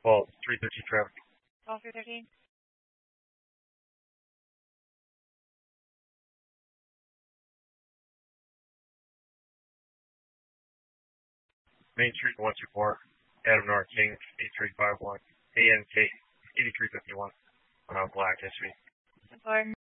Well, 313 traffic. 12313. Main Street 124. Adam North King 8351. ANK 8351. Black SV. Support.